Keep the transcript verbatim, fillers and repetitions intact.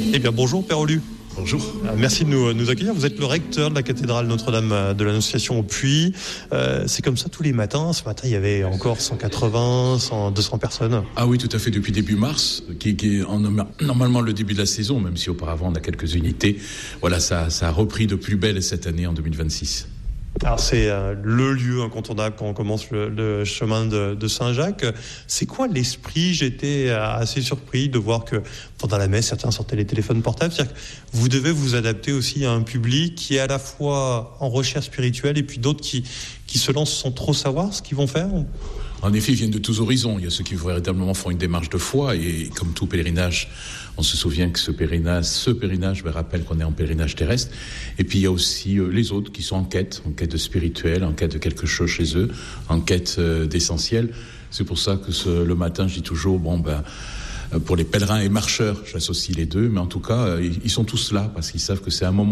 Eh bien, bonjour Père Olu. Bonjour. Merci de nous, nous accueillir. Vous êtes le recteur de la cathédrale Notre-Dame de l'Annonciation au Puy. Euh, c'est comme ça tous les matins. Ce matin, il y avait encore cent quatre-vingts, cent, deux cents personnes. Ah oui, tout à fait, depuis début mars, qui, qui est en, normalement le début de la saison, même si auparavant on a quelques unités. Voilà, ça, ça a repris de plus belle cette année en deux mille vingt-six. Alors c'est euh, le lieu incontournable quand on commence le, le chemin de, de Saint-Jacques. C'est quoi l'esprit ? J'étais assez surpris de voir que pendant la messe, certains sortaient les téléphones portables. C'est-à-dire que vous devez vous adapter aussi à un public qui est à la fois en recherche spirituelle et puis d'autres qui, qui se lancent sans trop savoir ce qu'ils vont faire. En effet, ils viennent de tous horizons. Il y a ceux qui véritablement font une démarche de foi et comme tout pèlerinage, on se souvient que ce pèlerinage, ce pèlerinage me rappelle qu'on est en pèlerinage terrestre. Et puis il y a aussi euh, les autres qui sont en quête, en quête de spirituel, en quête de quelque chose chez eux, en quête euh, d'essentiel. C'est pour ça que ce, le matin, je dis toujours, bon ben, pour les pèlerins et marcheurs, j'associe les deux, mais en tout cas, ils, ils sont tous là parce qu'ils savent que c'est un moment